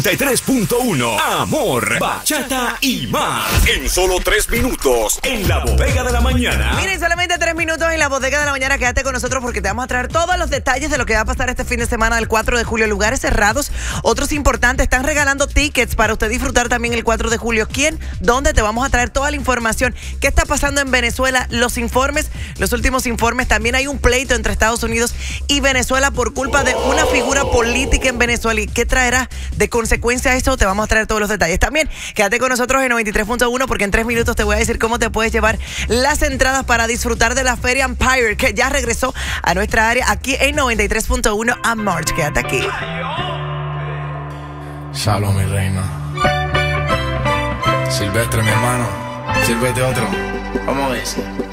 3.1 Amor, bachata y más. En solo 3 minutos en la bodega de la mañana. Miren, solamente 3 minutos en la bodega de la mañana. Quédate con nosotros porque te vamos a traer todos los detalles de lo que va a pasar este fin de semana del 4 de julio. Lugares cerrados, otros importantes. Están regalando tickets para usted disfrutar también el 4 de julio. ¿Quién? ¿Dónde? Te vamos a traer toda la información. ¿Qué está pasando en Venezuela? Los informes, los últimos informes. También hay un pleito entre Estados Unidos y Venezuela por culpa de una figura política en Venezuela. ¿Y qué traerá de consecuencia esto? Te vamos a traer todos los detalles. También quédate con nosotros en 93.1 porque en 3 minutos te voy a decir cómo te puedes llevar las entradas para disfrutar de la Feria Empire, que ya regresó a nuestra área aquí en 93.1 a March. Quédate aquí. Shalom, mi reina. Silvestre, mi hermano. Sírvete otro. ¿Cómo es?